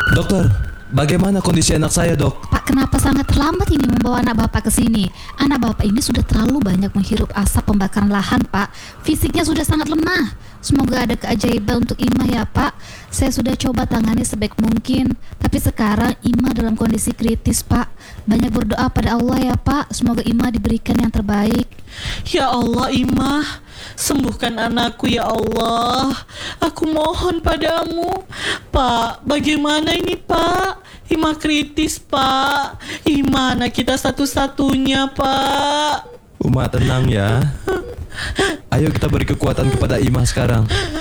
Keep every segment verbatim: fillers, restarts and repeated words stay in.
Dokter, bagaimana kondisi anak saya, dok? Pak, kenapa sangat terlambat ini membawa anak Bapak ke sini? Anak Bapak ini sudah terlalu banyak menghirup asap pembakaran lahan, Pak. Fisiknya sudah sangat lemah. Semoga ada keajaiban untuk Ima ya, Pak. Saya sudah coba tangani sebaik mungkin, tapi sekarang Ima dalam kondisi kritis, Pak. Banyak berdoa pada Allah ya, Pak. Semoga Ima diberikan yang terbaik. Ya Allah, Ima, sembuhkan anakku ya Allah. Aku mohon padamu. Pak, bagaimana ini, Pak? Ima kritis, Pak. Ima anak kita satu-satunya, Pak. Uma, tenang ya. Ayo kita beri kekuatan kepada Ima sekarang.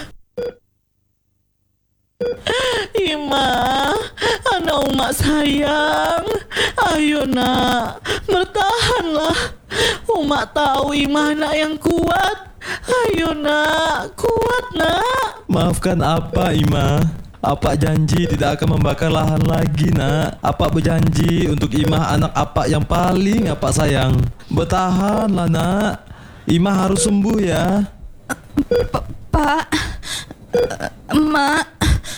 Ima, anak Uma sayang. Ayo nak, bertahanlah. Uma tahu Ima anak yang kuat. Ayo nak, kuat nak. Maafkan apa, Ima? Apa janji tidak akan membakar lahan lagi, nak? Apa berjanji untuk Ima anak apa yang paling apa sayang? Bertahanlah, nak. Ima harus sembuh ya. Pak, Emak,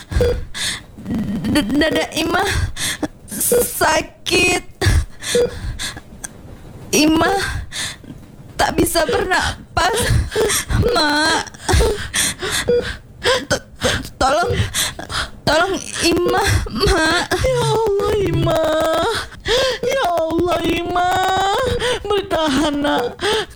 dada Ima sakit. Ima tak bisa bernapas, Mak. Tolong, tolong Ima, Mak. Ya Allah, Ima. Ya Allah, Ima. Bertahan nak.